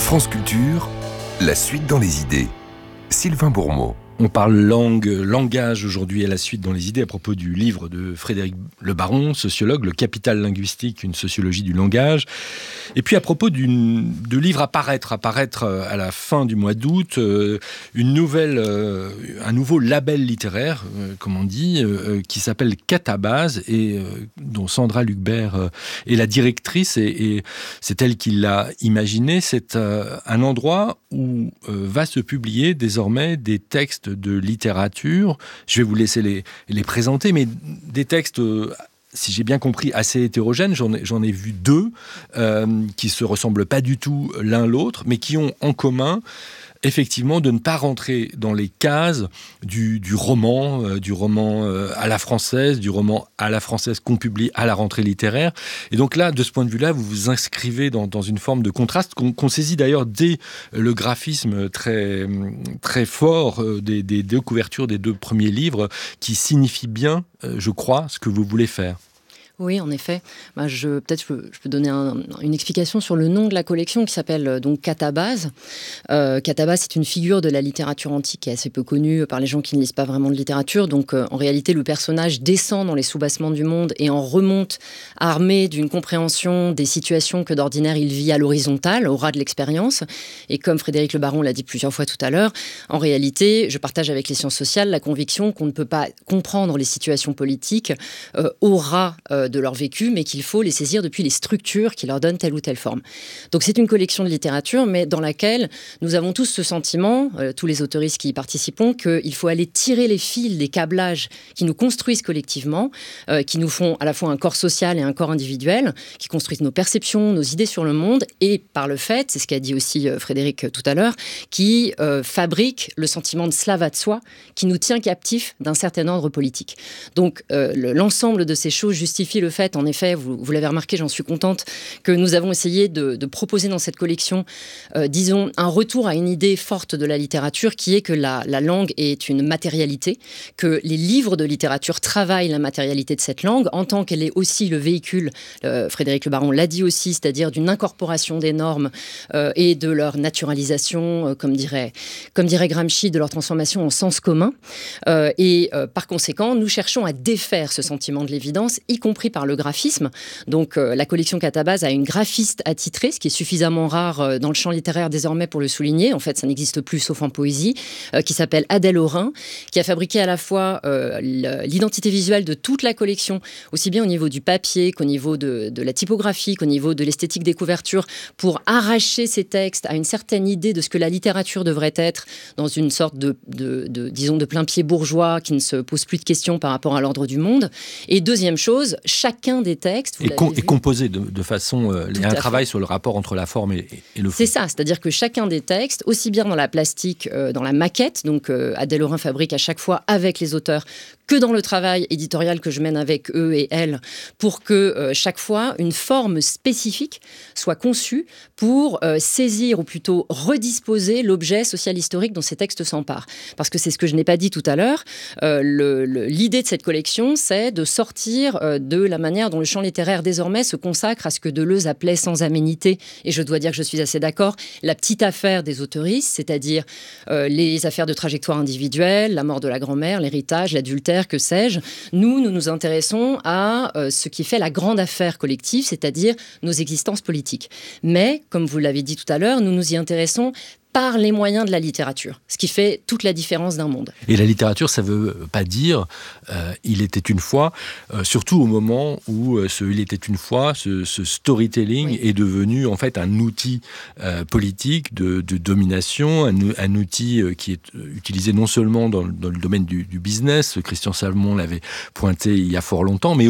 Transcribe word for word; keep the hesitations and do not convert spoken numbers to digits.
France Culture, la suite dans les idées. Sylvain Bourmeau. On parle langue, langage aujourd'hui à la suite dans les idées à propos du livre de Frédéric Le Baron, sociologue, Le Capital linguistique, une sociologie du langage. Et puis à propos d'une, de livres à paraître, à paraître à la fin du mois d'août, euh, une nouvelle, euh, un nouveau label littéraire, euh, comme on dit, euh, qui s'appelle Catabase et euh, dont Sandra Lucbert euh, est la directrice et, et c'est elle qui l'a imaginé. C'est euh, un endroit où euh, va se publier désormais des textes de littérature. Je vais vous laisser les, les présenter, mais des textes, euh, si j'ai bien compris, assez hétérogènes. J'en ai, j'en ai vu deux euh, qui ne se ressemblent pas du tout l'un l'autre, mais qui ont en commun effectivement de ne pas rentrer dans les cases du, du roman, euh, du roman euh, à la française, du roman à la française qu'on publie à la rentrée littéraire. Et donc là, de ce point de vue-là, vous vous inscrivez dans, dans une forme de contraste qu'on, qu'on saisit d'ailleurs dès le graphisme très, très fort euh, des, des deux couvertures des deux premiers livres, qui signifie bien, euh, je crois, ce que vous voulez faire. Oui, en effet. Bah, je, peut-être je peux, je peux donner un, une explication sur le nom de la collection qui s'appelle euh, donc Catabase. Euh, Catabase, c'est une figure de la littérature antique qui est assez peu connue par les gens qui ne lisent pas vraiment de littérature. Donc, euh, en réalité, le personnage descend dans les soubassements du monde et en remonte armé d'une compréhension des situations que d'ordinaire il vit à l'horizontale, au ras de l'expérience. Et comme Frédéric Le Baron l'a dit plusieurs fois tout à l'heure, en réalité, je partage avec les sciences sociales la conviction qu'on ne peut pas comprendre les situations politiques euh, au ras euh, de leur vécu, mais qu'il faut les saisir depuis les structures qui leur donnent telle ou telle forme. Donc c'est une collection de littérature, mais dans laquelle nous avons tous ce sentiment, euh, tous les autoristes qui y participons, qu'il faut aller tirer les fils des câblages qui nous construisent collectivement, euh, qui nous font à la fois un corps social et un corps individuel, qui construisent nos perceptions, nos idées sur le monde, et par le fait, c'est ce qu'a dit aussi euh, Frédéric euh, tout à l'heure, qui euh, fabrique le sentiment de slava de soi, qui nous tient captifs d'un certain ordre politique. Donc euh, le, l'ensemble de ces choses justifie le fait, en effet, vous, vous l'avez remarqué, j'en suis contente, que nous avons essayé de, de proposer dans cette collection, euh, disons, un retour à une idée forte de la littérature qui est que la, la langue est une matérialité, que les livres de littérature travaillent la matérialité de cette langue en tant qu'elle est aussi le véhicule, euh, Frédéric Le Baron l'a dit aussi, c'est-à-dire d'une incorporation des normes euh, et de leur naturalisation, euh, comme, dirait, comme dirait Gramsci, de leur transformation en sens commun. Euh, et euh, par conséquent, nous cherchons à défaire ce sentiment de l'évidence, y compris par le graphisme. Donc euh, la collection Catabase a une graphiste attitrée, ce qui est suffisamment rare euh, dans le champ littéraire désormais pour le souligner. En fait, ça n'existe plus sauf en poésie, euh, qui s'appelle Adèle Aurin, qui a fabriqué à la fois euh, l'identité visuelle de toute la collection, aussi bien au niveau du papier qu'au niveau de, de la typographie, qu'au niveau de l'esthétique des couvertures, pour arracher ces textes à une certaine idée de ce que la littérature devrait être dans une sorte de, de, de disons, de plein pied bourgeois qui ne se pose plus de questions par rapport à l'ordre du monde. Et deuxième chose, chacun des textes... Et, con, et composé de, de façon... Euh, il y a un travail fait. sur le rapport entre la forme et, et le fond. C'est ça, c'est-à-dire que chacun des textes, aussi bien dans la plastique, euh, dans la maquette, donc euh, Adèle Aurin fabrique à chaque fois avec les auteurs, que dans le travail éditorial que je mène avec eux et elles, pour que euh, chaque fois, une forme spécifique soit conçue pour euh, saisir, ou plutôt redisposer l'objet social-historique dont ces textes s'emparent. Parce que c'est ce que je n'ai pas dit tout à l'heure, euh, le, le, l'idée de cette collection, c'est de sortir euh, de la manière dont le champ littéraire désormais se consacre à ce que Deleuze appelait sans aménité, et je dois dire que je suis assez d'accord, la petite affaire des autoristes, c'est-à-dire euh, les affaires de trajectoire individuelle, la mort de la grand-mère, l'héritage, l'adultère, que sais-je. Nous, nous nous intéressons à euh, ce qui fait la grande affaire collective, c'est-à-dire nos existences politiques. Mais, comme vous l'avez dit tout à l'heure, nous nous y intéressons par les moyens de la littérature, ce qui fait toute la différence d'un monde. Et la littérature, ça ne veut pas dire euh, « il était une fois euh, », surtout au moment où euh, ce « il était une fois », ce, ce storytelling oui. est devenu en fait un outil euh, politique de, de domination, un, un outil euh, qui est utilisé non seulement dans, dans le domaine du, du business, Christian Salmon l'avait pointé il y a fort longtemps, mais